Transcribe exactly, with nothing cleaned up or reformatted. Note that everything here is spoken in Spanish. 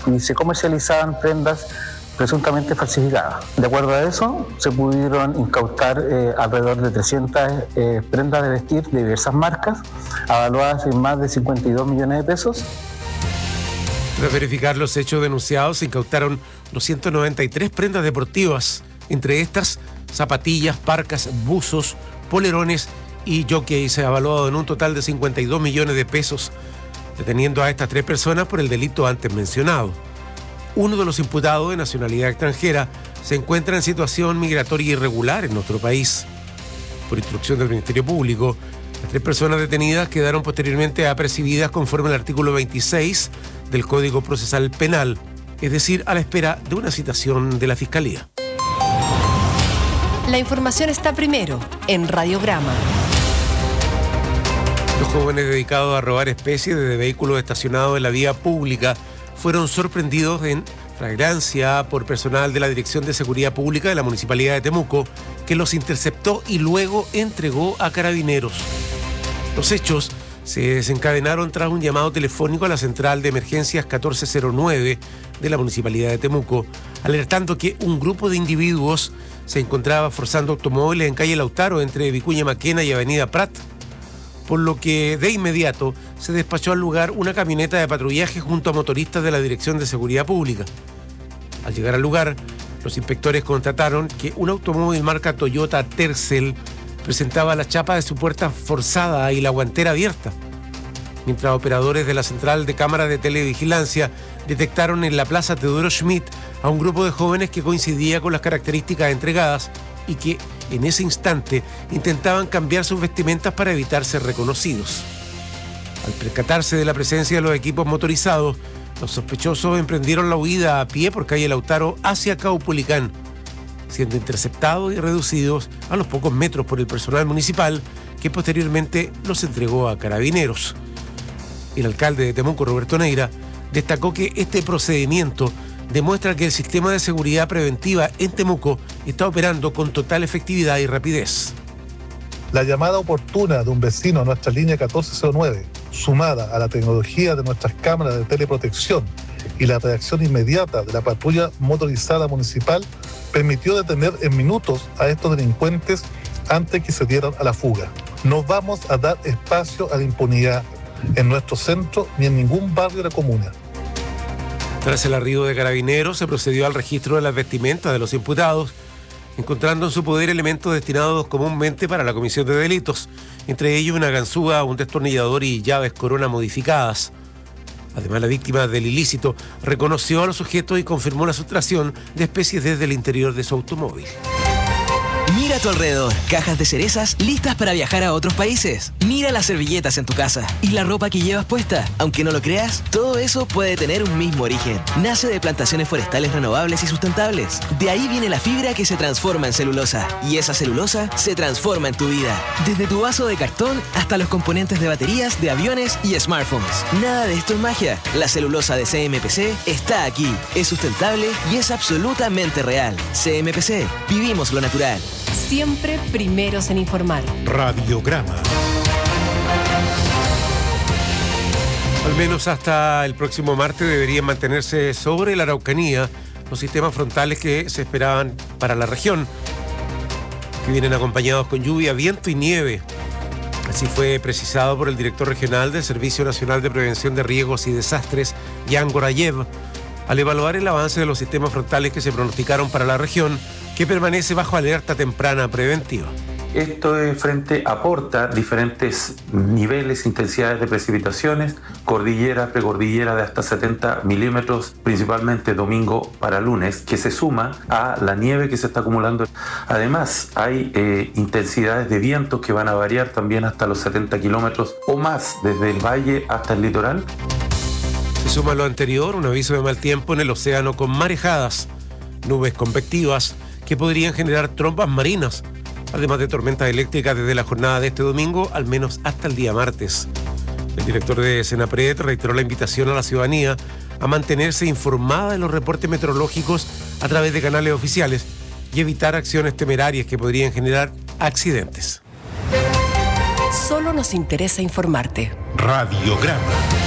y se comercializaban prendas presuntamente falsificadas. De acuerdo a eso, se pudieron incautar eh, alrededor de trescientas eh, prendas de vestir de diversas marcas, avaluadas en más de cincuenta y dos millones de pesos. Tras verificar los hechos denunciados, se incautaron doscientas noventa y tres prendas deportivas, entre estas zapatillas, parcas, buzos, polerones y jockeys, evaluado en un total de cincuenta y dos millones de pesos, deteniendo a estas tres personas por el delito antes mencionado. Uno de los imputados, de nacionalidad extranjera, se encuentra en situación migratoria irregular en nuestro país. Por instrucción del Ministerio Público, las tres personas detenidas quedaron posteriormente apercibidas conforme al artículo veintiséis del Código Procesal Penal, es decir, a la espera de una citación de la Fiscalía. La información está primero en Radiograma. Los jóvenes dedicados a robar especies desde vehículos estacionados en la vía pública fueron sorprendidos en flagrancia por personal de la Dirección de Seguridad Pública de la Municipalidad de Temuco, que los interceptó y luego entregó a Carabineros. Los hechos se desencadenaron tras un llamado telefónico a la central de emergencias catorce cero nueve de la Municipalidad de Temuco, alertando que un grupo de individuos se encontraba forzando automóviles en calle Lautaro entre Vicuña Maquena y Avenida Prat, por lo que de inmediato se despachó al lugar una camioneta de patrullaje junto a motoristas de la Dirección de Seguridad Pública. Al llegar al lugar, los inspectores constataron que un automóvil marca Toyota Tercel presentaba la chapa de su puerta forzada y la guantera abierta, mientras operadores de la central de cámaras de televigilancia detectaron en la plaza Teodoro Schmidt a un grupo de jóvenes que coincidía con las características entregadas y que en ese instante intentaban cambiar sus vestimentas para evitar ser reconocidos. Al percatarse de la presencia de los equipos motorizados, los sospechosos emprendieron la huida a pie por calle Lautaro hacia Caupolicán, siendo interceptados y reducidos a los pocos metros por el personal municipal, que posteriormente los entregó a Carabineros. El alcalde de Temuco, Roberto Neira, destacó que este procedimiento demuestra que el sistema de seguridad preventiva en Temuco está operando con total efectividad y rapidez. La llamada oportuna de un vecino a nuestra línea catorce cero nueve, sumada a la tecnología de nuestras cámaras de teleprotección y la reacción inmediata de la patrulla motorizada municipal, permitió detener en minutos a estos delincuentes antes que se dieran a la fuga. No vamos a dar espacio a la impunidad en nuestro centro ni en ningún barrio de la comuna. Tras el arribo de Carabineros, se procedió al registro de las vestimentas de los imputados, encontrando en su poder elementos destinados comúnmente para la comisión de delitos, entre ellos una ganzúa, un destornillador y llaves corona modificadas. Además, la víctima del ilícito reconoció a los sujetos y confirmó la sustracción de especies desde el interior de su automóvil. Mira a tu alrededor, cajas de cerezas listas para viajar a otros países. Mira las servilletas en tu casa y la ropa que llevas puesta. Aunque no lo creas, todo eso puede tener un mismo origen. Nace de plantaciones forestales renovables y sustentables. De ahí viene la fibra que se transforma en celulosa. Y esa celulosa se transforma en tu vida. Desde tu vaso de cartón hasta los componentes de baterías de aviones y smartphones. Nada de esto es magia. La celulosa de C M P C está aquí. Es sustentable y es absolutamente real. C M P C. Vivimos lo natural. Siempre primeros en informar. Radiograma. Al menos hasta el próximo martes deberían mantenerse sobre la Araucanía los sistemas frontales que se esperaban para la región, que vienen acompañados con lluvia, viento y nieve. Así fue precisado por el director regional del Servicio Nacional de Prevención de Riesgos y Desastres, Jan Gorayev, al evaluar el avance de los sistemas frontales que se pronosticaron para la región, que permanece bajo alerta temprana preventiva. Este frente aporta diferentes niveles, intensidades de precipitaciones, cordillera, precordillera de hasta setenta milímetros, principalmente domingo para lunes, que se suma a la nieve que se está acumulando. Además, hay eh, intensidades de vientos que van a variar también hasta los setenta kilómetros o más, desde el valle hasta el litoral. Se suma a lo anterior un aviso de mal tiempo en el océano con marejadas, nubes convectivas que podrían generar trompas marinas, además de tormentas eléctricas desde la jornada de este domingo, al menos hasta el día martes. El director de Senapred reiteró la invitación a la ciudadanía a mantenerse informada de los reportes meteorológicos a través de canales oficiales y evitar acciones temerarias que podrían generar accidentes. Solo nos interesa informarte. Radiograma.